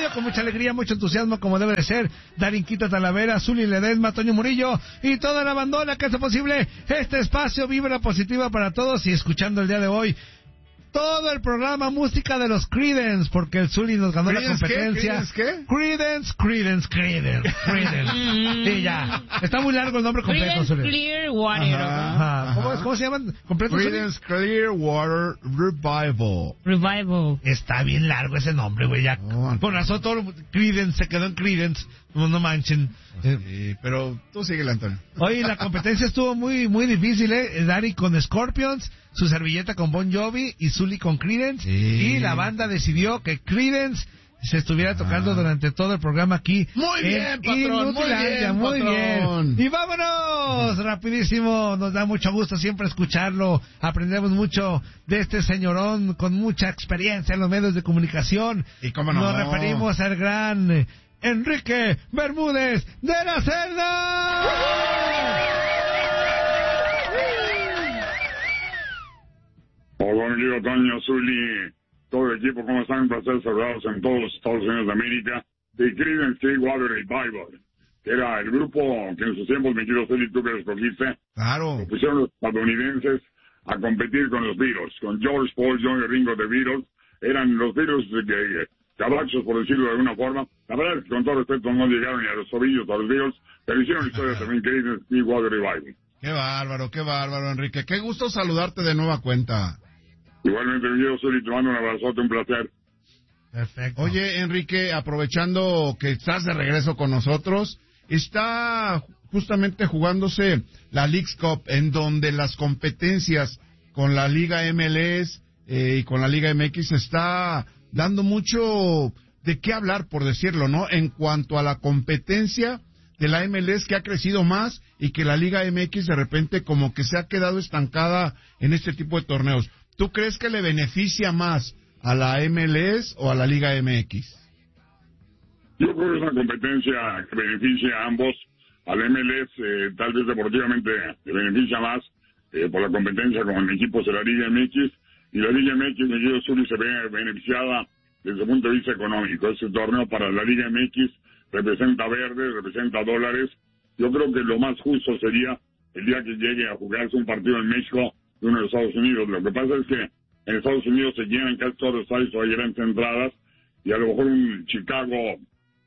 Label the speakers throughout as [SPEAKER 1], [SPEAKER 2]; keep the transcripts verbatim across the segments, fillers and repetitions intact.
[SPEAKER 1] radio, con mucha alegría, mucho entusiasmo, como debe de ser. Darinquita Talavera, Zuli Ledesma, Toño Murillo y toda la bandona que hace posible este espacio Vibra Positiva para todos. Y escuchando el día de hoy todo el programa música de los Creedence, porque el Zuli nos ganó la competencia.
[SPEAKER 2] ¿Qué?
[SPEAKER 1] Creedence, Creedence, Creedence, Creedence. Y ya. Está muy largo el nombre completo,
[SPEAKER 3] Creedence
[SPEAKER 1] Zuli.
[SPEAKER 3] Clearwater.
[SPEAKER 1] Ajá, ajá. ¿Cómo, es? ¿Cómo se llaman completos?
[SPEAKER 2] Creedence Clearwater Revival.
[SPEAKER 3] Revival.
[SPEAKER 1] Está bien largo ese nombre, güey. Ya.
[SPEAKER 2] Oh,
[SPEAKER 1] Con razón todo Creedence se quedó en Creedence. No, no manchen.
[SPEAKER 2] Sí, pero tú síguele, Antonio.
[SPEAKER 1] Oye, la competencia estuvo muy muy difícil, ¿eh? Dari con Scorpions, su servilleta con Bon Jovi y Zuli con Creedence.
[SPEAKER 2] Sí.
[SPEAKER 1] Y la banda decidió que Creedence se estuviera ah. tocando durante todo el programa aquí.
[SPEAKER 2] Muy bien, patrón, muy bien,
[SPEAKER 1] muy
[SPEAKER 2] patrón.
[SPEAKER 1] bien. Y vámonos, rapidísimo. Nos da mucho gusto siempre escucharlo. Aprendemos mucho de este señorón con mucha experiencia en los medios de comunicación.
[SPEAKER 2] ¿Y cómo no?
[SPEAKER 1] Nos referimos al gran Enrique Bermúdez de la Cerda.
[SPEAKER 4] Hola, mi querido Toño, Zuli, todo el equipo, ¿cómo están? Un placer saludarlos en todos los Estados Unidos de América. De Creedence Clearwater Revival, que era el grupo que en sus tiempos, mi querido Zuli, tú que lo escogiste,
[SPEAKER 2] claro,
[SPEAKER 4] lo pusieron los estadounidenses a competir con los Beatles, con George, Paul, John y Ringo de Beatles. Eran los Beatles que... cabachos, por decirlo de alguna forma. La verdad es que con todo respeto no llegaron ni a los tobillos a los Beatles, pero hicieron historia también que dicen Clearwater Revival.
[SPEAKER 2] Qué bárbaro, qué bárbaro, Enrique. Qué gusto saludarte de nueva cuenta.
[SPEAKER 4] Igualmente, mi querido Zuli, te mando un abrazote, un placer.
[SPEAKER 1] Perfecto.
[SPEAKER 2] Oye, Enrique, aprovechando que estás de regreso con nosotros, está justamente jugándose la Leagues Cup, en donde las competencias con la Liga M L S eh, y con la Liga M X está dando mucho de qué hablar, por decirlo, ¿no? En cuanto a la competencia de la M L S, que ha crecido más, y que la Liga M X de repente como que se ha quedado estancada en este tipo de torneos. ¿Tú crees que le beneficia más a la M L S o a la Liga M X?
[SPEAKER 4] Yo creo que es una competencia que beneficia a ambos. A la M L S eh, tal vez deportivamente le beneficia más eh, por la competencia con equipos de la Liga M X. Y la Liga M X, mi querido Zuli, se ve beneficiada desde el punto de vista económico. Este torneo para la Liga M X representa verdes, representa dólares. Yo creo que lo más justo sería el día que llegue a jugarse un partido en México y uno en Estados Unidos. Lo que pasa es que en Estados Unidos se llenan casi todos los estadios, hay grandes entradas, y a lo mejor un Chicago,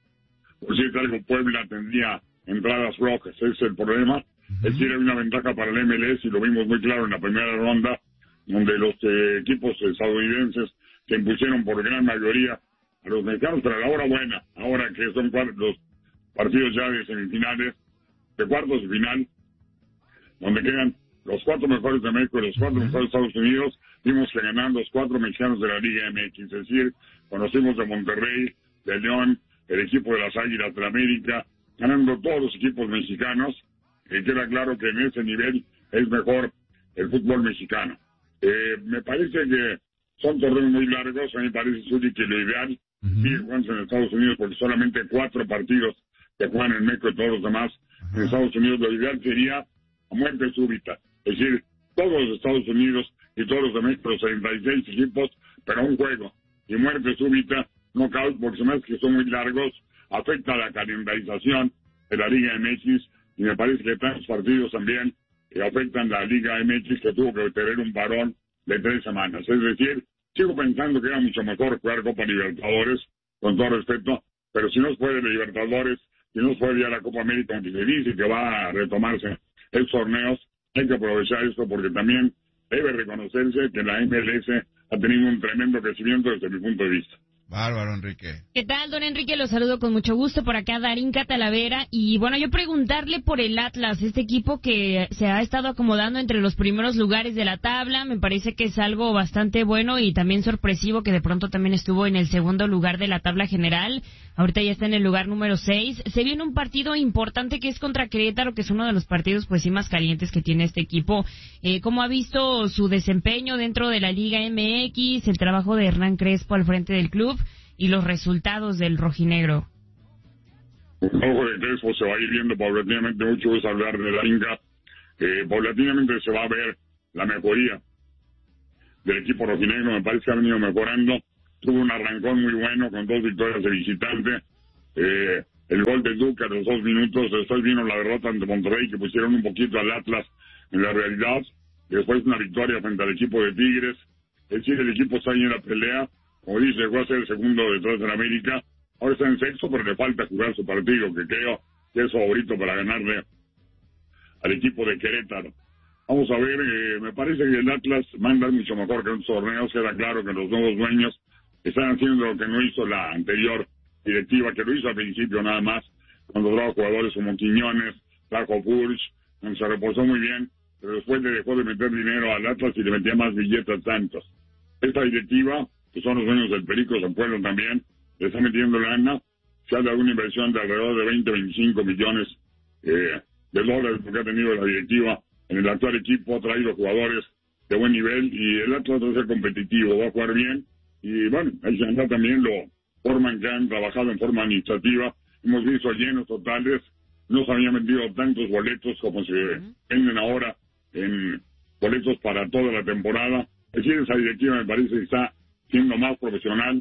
[SPEAKER 4] por decirte algo, Puebla tendría entradas rojas. Ese es el problema. Uh-huh. Es decir, hay una ventaja para el M L S, y lo vimos muy claro en la primera ronda, donde los eh, equipos estadounidenses se impusieron por gran mayoría a los mexicanos, pero a la hora buena, ahora que son los partidos ya de semifinales, de cuartos y final, donde quedan los cuatro mejores de México y los cuatro mejores de Estados Unidos, vimos que ganan los cuatro mexicanos de la Liga M X, es decir, conocimos de Monterrey, de León, el equipo de las Águilas de la América, ganando todos los equipos mexicanos, y queda claro que en ese nivel es mejor el fútbol mexicano. Eh, me parece que son torneos muy largos. A mí me parece, Zuli, que lo ideal uh-huh. sigue jugándose en Estados Unidos, porque solamente cuatro partidos se juegan en México y todos los demás uh-huh. en Estados Unidos. Lo ideal sería a muerte súbita, es decir, todos los Estados Unidos y todos los de México, los treinta y seis equipos, pero un juego, y muerte súbita, no caos, porque se me hace que son muy largos, afecta a la calendarización de la Liga M X, y me parece que tantos partidos también que afectan la Liga M X, que tuvo que tener un parón de tres semanas. Es decir, sigo pensando que era mucho mejor jugar Copa Libertadores, con todo respeto, pero si no se puede de Libertadores, si no se puede ir a la Copa América, aunque se dice que va a retomarse esos torneos, hay que aprovechar esto, porque también debe reconocerse que la M L S ha tenido un tremendo crecimiento desde mi punto de vista.
[SPEAKER 2] Bárbaro, Enrique.
[SPEAKER 3] ¿Qué tal, don Enrique? Lo saludo con mucho gusto. Por acá, Darinka Talavera. Y bueno, yo preguntarle por el Atlas, este equipo que se ha estado acomodando entre los primeros lugares de la tabla. Me parece que es algo bastante bueno y también sorpresivo, que de pronto también estuvo en el segundo lugar de la tabla general. Ahorita ya está en el lugar número seis. Se viene un partido importante que es contra Querétaro, que es uno de los partidos pues sí más calientes que tiene este equipo. Eh, ¿Cómo ha visto su desempeño dentro de la Liga M X, el trabajo de Hernán Crespo al frente del club y los resultados del rojinegro?
[SPEAKER 4] El trabajo de Crespo se va a ir viendo paulatinamente. Mucho es hablar de la Inca. Eh, paulatinamente se va a ver la mejoría del equipo rojinegro. Me parece que ha venido mejorando. tuvo un arrancón muy bueno con dos victorias de visitante. Eh, el gol de Duque a los dos minutos, después vino la derrota ante Monterrey, que pusieron un poquito al Atlas en la realidad. Después una victoria frente al equipo de Tigres. Es decir, el equipo está ahí en la pelea. Como dice, llegó a ser el segundo detrás de la América. Ahora está en sexto, pero le falta jugar su partido, que creo que es favorito para ganarle al equipo de Querétaro. Vamos a ver, eh, me parece que el Atlas va a andar mucho mejor que en los torneos. Queda claro que los nuevos dueños están haciendo lo que no hizo la anterior directiva, que lo hizo al principio nada más, cuando trajo jugadores como Quiñones, trajo Pulch, se reposó muy bien, pero después le dejó de meter dinero al Atlas y le metía más billetes Santos. Esta directiva, que son los dueños del Perico San Pueblo también, le está metiendo lana. Se habla de una inversión de alrededor de veinte, veinticinco millones eh, de dólares que ha tenido la directiva en el actual equipo. Ha traído jugadores de buen nivel y el Atlas va a ser competitivo, va a jugar bien. Y bueno, ahí se anda también lo forman que han trabajado en forma administrativa. Hemos visto llenos totales, no se habían vendido tantos boletos como se venden ahora en boletos para toda la temporada. Es decir, esa directiva me parece que está siendo más profesional,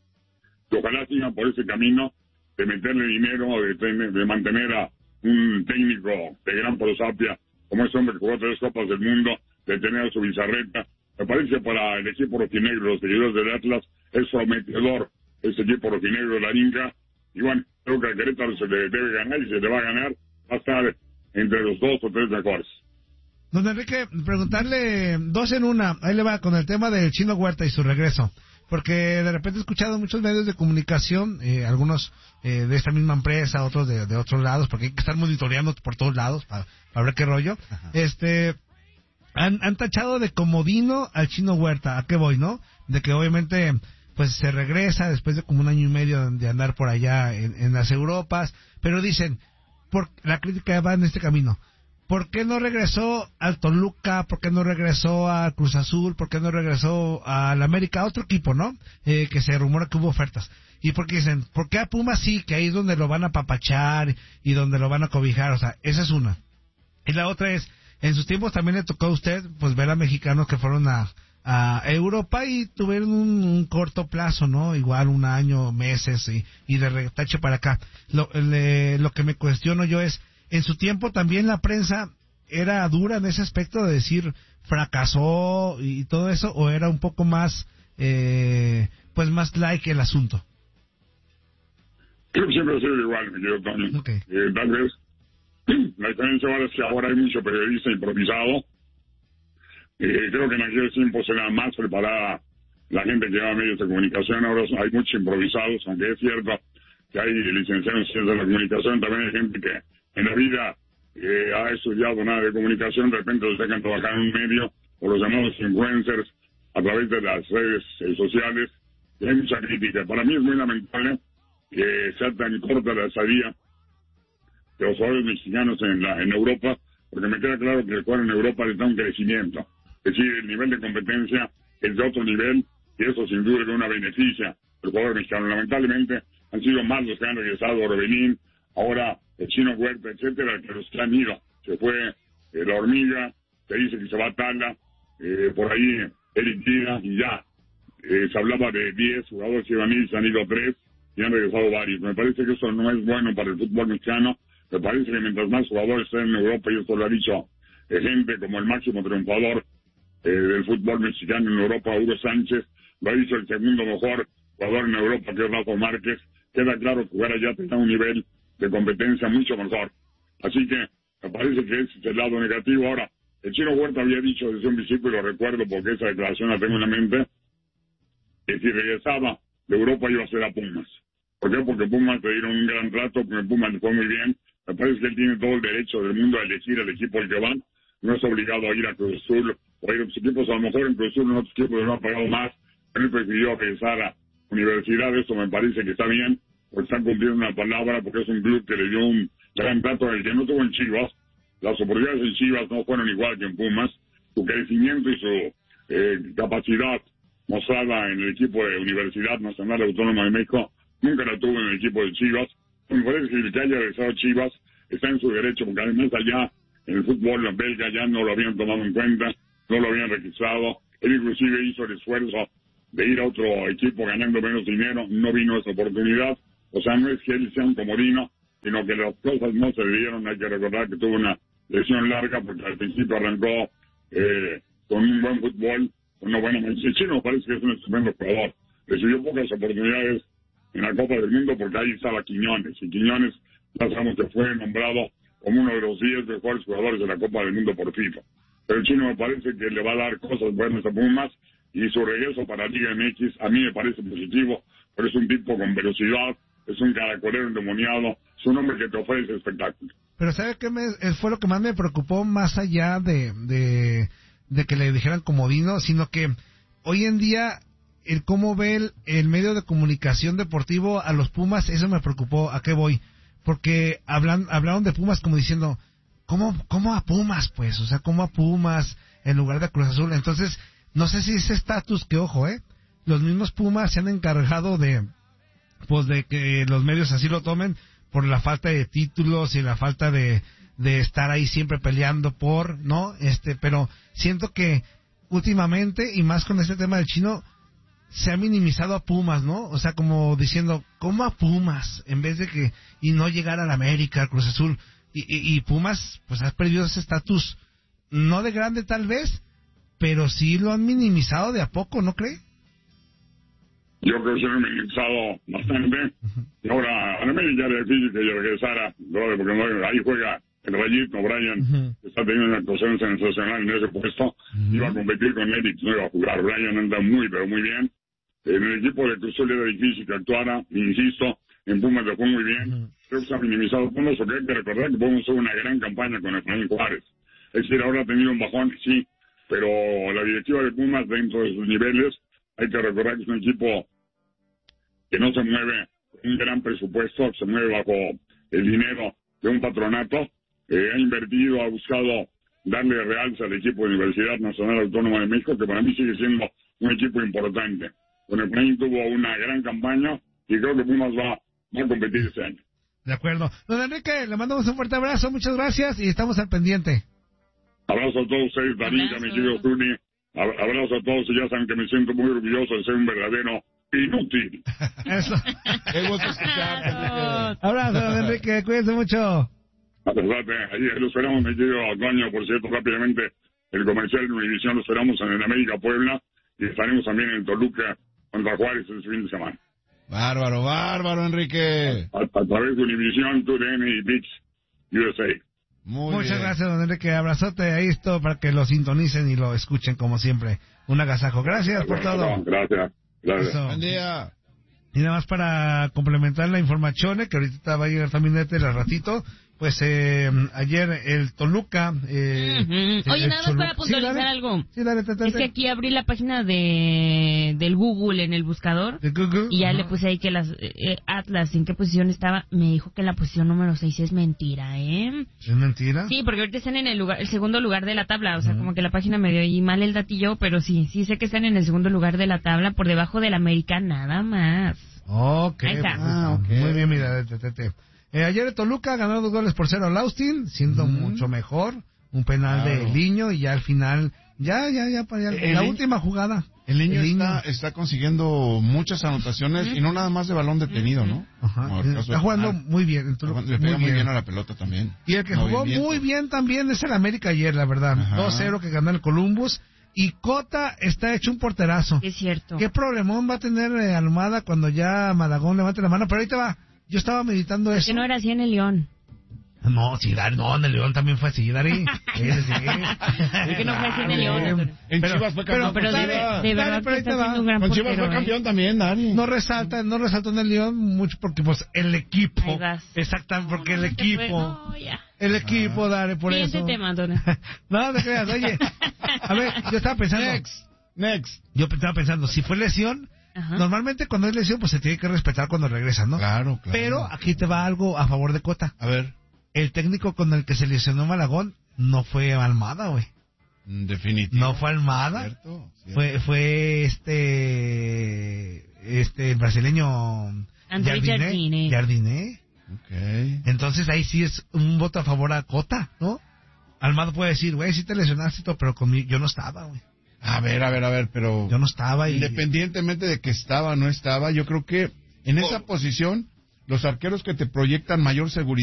[SPEAKER 4] que ojalá sigan por ese camino de meterle dinero, de, tener, de mantener a un técnico de gran prosapia como ese hombre que jugó tres Copas del Mundo, de tener a su Bizarreta. Me parece que para el equipo rojinegro, los seguidores del Atlas, es prometedor ese equipo rojinegro de la Inca. Y bueno, creo que a Querétaro se le debe ganar y se le va a ganar. Va a estar entre los dos o tres mejores.
[SPEAKER 1] Don Enrique, preguntarle dos en una. Ahí le va con el tema del Chino Huerta y su regreso. Porque de repente he escuchado muchos medios de comunicación, eh, algunos eh, de esta misma empresa, otros de, de otros lados, porque hay que estar monitoreando por todos lados para, para ver qué rollo. Ajá. Este... Han, han tachado de comodino al Chino Huerta. ¿A qué voy, no? De que obviamente pues se regresa después de como un año y medio de andar por allá en, en las Europas, pero dicen, por, la crítica va en este camino. ¿Por qué no regresó al Toluca? ¿Por qué no regresó a Cruz Azul? ¿Por qué no regresó al América? Otro equipo, ¿no? Eh, que se rumora que hubo ofertas. Y porque dicen, ¿por qué a Pumas sí? Que ahí es donde lo van a papachar y donde lo van a cobijar. O sea, esa es una. Y la otra es, en sus tiempos también le tocó a usted pues ver a mexicanos que fueron a, a Europa y tuvieron un, un corto plazo, ¿no? Igual un año, meses y, y de retache para acá. Lo, le, lo que me cuestiono yo es, en su tiempo también la prensa era dura en ese aspecto de decir fracasó y todo eso, o era un poco más, eh, pues más like el asunto.
[SPEAKER 4] Creo que siempre ha sido igual, mi querido Tony.
[SPEAKER 1] Okay.
[SPEAKER 4] Eh, tal vez la diferencia ahora es que ahora hay mucho periodista improvisado. Eh, creo que en aquellos tiempos era más preparada la gente que lleva medios de comunicación. Ahora hay muchos improvisados, aunque es cierto que hay licenciados en ciencias de la comunicación. También hay gente que en la vida eh, ha estudiado nada de comunicación, de repente los dejan trabajar en un medio, o los llamados influencers a través de las redes eh, sociales. Y hay mucha crítica. Para mí es muy lamentable que sea tan corta la estadía de los jugadores mexicanos en, la, en Europa, porque me queda claro que el jugador en Europa les da un crecimiento. Es decir, el nivel de competencia es de otro nivel, y eso sin duda que una beneficia al jugador mexicano. Lamentablemente han sido más los que han regresado, Orbelín, ahora el Chino Huerta, etcétera, que los que han ido. Se fue eh, la Hormiga, se dice que se va a Tala, eh, por ahí Eric Tira, y ya. Eh, se hablaba de diez jugadores que iban a ir, se han ido tres, y han regresado varios. Me parece que eso no es bueno para el fútbol mexicano. Me parece que mientras más jugadores estén en Europa, y esto lo ha dicho eh, gente como el máximo triunfador eh, del fútbol mexicano en Europa, Hugo Sánchez, lo ha dicho el segundo mejor jugador en Europa, que es Rafa Márquez, queda claro que jugar allá tendrá un nivel de competencia mucho mejor. Así que me parece que ese es el lado negativo. Ahora, el Chino Huerta había dicho desde un principio, y lo recuerdo porque esa declaración la tengo en la mente, que si regresaba de Europa iba a ser a Pumas. ¿Por qué? Porque Pumas le dieron un gran trato, porque Pumas le fue muy bien. Me parece que él tiene todo el derecho del mundo a elegir el equipo al que van. No es obligado a ir a Cruz Azul o a ir a otros equipos. A lo mejor en Cruz Azul en otros equipos no ha pagado más. Él prefirió regresar a universidad. Eso me parece que está bien, porque están cumpliendo una palabra, porque es un club que le dio un gran trato al que no tuvo en Chivas. Las oportunidades en Chivas no fueron igual que en Pumas. Su crecimiento y su eh, capacidad mostrada en el equipo de Universidad Nacional Autónoma de México nunca la tuvo en el equipo de Chivas. Me parece que el que haya regresado a Chivas está en su derecho, porque además allá en el fútbol belga ya no lo habían tomado en cuenta, no lo habían registrado. Él inclusive hizo el esfuerzo de ir a otro equipo ganando menos dinero, no vino esa oportunidad. O sea, no es que él sea un comodino, sino que las cosas no se le dieron. Hay que recordar que tuvo una lesión larga porque al principio arrancó eh, con un buen fútbol, con una buena mención. El Chino parece que es un estupendo jugador. Recibió pocas oportunidades en la Copa del Mundo porque ahí estaba Quiñones. Y Quiñones, ya sabemos que fue nombrado como uno de los diez mejores jugadores de la Copa del Mundo por FIFA. Pero el Chino me parece que le va a dar cosas buenas a Pumas y su regreso para Liga M X a mí me parece positivo, pero es un tipo con velocidad, es un caracolero endemoniado, es un hombre que te ofrece espectáculo.
[SPEAKER 1] Pero ¿sabe qué me, fue lo que más me preocupó más allá de, de, de que le dijeran comodino? Sino que hoy en día el cómo ve el, el medio de comunicación deportivo a los Pumas, eso me preocupó. ¿A qué voy? Porque hablan, hablaron de Pumas como diciendo, ¿cómo, cómo a Pumas, pues? O sea, ¿cómo a Pumas en lugar de Cruz Azul? Entonces, no sé si ese estatus que, ojo, ¿eh? Los mismos Pumas se han encargado de, pues, de que los medios así lo tomen por la falta de títulos y la falta de, de estar ahí siempre peleando por, ¿no? Este, pero siento que últimamente, y más con este tema del Chino, se ha minimizado a Pumas, ¿no? O sea, como diciendo, ¿cómo a Pumas? En vez de que, y no llegar a la América, al Cruz Azul. Y, y, y Pumas, pues ha perdido ese estatus, no de grande tal vez, pero sí lo han minimizado de a poco, ¿no cree?
[SPEAKER 4] Yo creo que se lo han minimizado bastante. Uh-huh. Y ahora, a la América era difícil que yo regresara, ¿no? Porque no, ahí juega el Rayito, Brian, uh-huh. que está teniendo una actuación sensacional en ese puesto. Uh-huh. Iba a competir con Eric, no iba a jugar. Brian anda muy, pero muy bien. En el equipo de Cruz Azul era difícil que actuara, insisto, en Pumas le fue muy bien. Uh-huh. Creo que se ha minimizado Pumas, porque hay que recordar que Pumas tuvo una gran campaña con Efraín Juárez. Es decir, ahora ha tenido un bajón, sí, pero la directiva de Pumas, dentro de sus niveles, hay que recordar que es un equipo que no se mueve con un gran presupuesto, se mueve bajo el dinero de un patronato, eh, ha invertido, ha buscado darle realce al equipo de Universidad Nacional Autónoma de México, que para mí sigue siendo un equipo importante. Con el Efraín tuvo una gran campaña y creo que Pumas va, va a competir este año.
[SPEAKER 1] De acuerdo. Don Enrique, le mandamos un fuerte abrazo, muchas gracias y estamos al pendiente.
[SPEAKER 4] Abrazo a todos ustedes, Darinka, mi querido Zuni. Abrazo a todos y ya saben que me siento muy orgulloso de ser un verdadero inútil.
[SPEAKER 1] Eso.
[SPEAKER 2] Qué gusto escucharte.
[SPEAKER 1] Abrazo, don Enrique, cuídense mucho.
[SPEAKER 4] Abrazote, ahí lo esperamos, mi querido Antonio, por cierto, rápidamente, el comercial de Univisión lo esperamos en el América Puebla y estaremos también en Toluca contra Juárez este fin de semana.
[SPEAKER 2] Bárbaro, bárbaro, Enrique.
[SPEAKER 4] A, a través de Univisión, T U D N y ViX U S A.
[SPEAKER 1] Muy Muchas bien. Gracias, don Enrique. Abrazote ahí esto para que lo sintonicen y lo escuchen como siempre. Un agasajo. Gracias por todo.
[SPEAKER 4] Gracias. Gracias.
[SPEAKER 2] Buen día.
[SPEAKER 1] Y nada más para complementar la información, que ahorita va a llegar también este el ratito. Pues eh, ayer el Toluca... Eh,
[SPEAKER 3] uh-huh. Oye,
[SPEAKER 1] el
[SPEAKER 3] nada más
[SPEAKER 1] Cholu...
[SPEAKER 3] para puntualizar
[SPEAKER 1] sí,
[SPEAKER 3] algo.
[SPEAKER 1] Sí, dale, dale, dale.
[SPEAKER 3] Es que aquí abrí la página de del Google en el buscador.
[SPEAKER 1] ¿De Google?
[SPEAKER 3] Y ya
[SPEAKER 1] uh-huh.
[SPEAKER 3] le puse ahí que las eh, Atlas, ¿en qué posición estaba? Me dijo que la posición número seis es mentira, ¿eh?
[SPEAKER 1] ¿Es mentira?
[SPEAKER 3] Sí, porque ahorita están en el lugar el segundo lugar de la tabla. O sea, uh-huh. como que la página me dio ahí mal el datillo, pero sí, sí sé que están en el segundo lugar de la tabla, por debajo del América, nada más.
[SPEAKER 1] Ok.
[SPEAKER 3] Ahí está.
[SPEAKER 1] Ah, okay. Muy bien, mira, te, te, te. Eh, ayer el Toluca ganó dos goles por cero al Austin, siendo mm. mucho mejor. Un penal claro. de Liño y ya al final, ya, ya, ya, para allá, la última jugada.
[SPEAKER 2] El Liño, el Liño. Está, está consiguiendo muchas anotaciones mm. y no nada más de balón detenido, ¿no?
[SPEAKER 1] Ajá. No, está jugando ah, muy bien. El
[SPEAKER 2] Toluca, le pega muy bien. bien a la pelota también.
[SPEAKER 1] Y el que jugó muy bien también es el América ayer, la verdad. Ajá. dos cero que ganó el Columbus. Y Cota está hecho un porterazo.
[SPEAKER 3] Es cierto.
[SPEAKER 1] ¿Qué problemón va a tener eh, Almada cuando ya Malagón levante la mano? Pero ahorita va. Yo estaba meditando eso.
[SPEAKER 3] Que no era así en el León.
[SPEAKER 1] No, sí, Dari, no, en el León también fue así, Dari.
[SPEAKER 3] Es que no fue así en el León.
[SPEAKER 2] En pero, Chivas fue campeón.
[SPEAKER 3] Pero, pero de, de verdad
[SPEAKER 1] Dari,
[SPEAKER 3] que está haciendo un gran
[SPEAKER 2] Con
[SPEAKER 3] portero,
[SPEAKER 2] Chivas fue campeón
[SPEAKER 3] ¿eh?
[SPEAKER 2] también, Dari.
[SPEAKER 1] No resalta, no resaltó en el León mucho porque pues el equipo. Exactamente, porque el equipo.
[SPEAKER 3] No, ya.
[SPEAKER 1] El equipo, Dari, por
[SPEAKER 3] Siguiente
[SPEAKER 1] eso.
[SPEAKER 3] tema, Antonio.
[SPEAKER 1] No, no te creas, oye. A ver, yo estaba pensando.
[SPEAKER 2] Next, next.
[SPEAKER 1] Yo estaba pensando, si fue lesión. Ajá. Normalmente cuando es lesión pues se tiene que respetar cuando regresa, ¿no?
[SPEAKER 2] Claro, claro.
[SPEAKER 1] Pero aquí te va algo a favor de Cota.
[SPEAKER 2] A ver.
[SPEAKER 1] El técnico con el que se lesionó Malagón no fue Almada, güey.
[SPEAKER 2] Definitivo.
[SPEAKER 1] No fue Almada.
[SPEAKER 2] Cierto, cierto.
[SPEAKER 1] Fue fue este este el brasileño
[SPEAKER 3] André Jardine.
[SPEAKER 1] Jardine.
[SPEAKER 2] Okay.
[SPEAKER 1] Entonces ahí sí es un voto a favor a Cota, ¿no? Almada puede decir, güey, sí te lesionaste todo, pero conmigo yo no estaba, güey.
[SPEAKER 2] A ver, a ver, a ver, pero...
[SPEAKER 1] Yo no estaba y...
[SPEAKER 2] Independientemente de que estaba o no estaba, yo creo que en esa posición, los arqueros que te proyectan mayor seguridad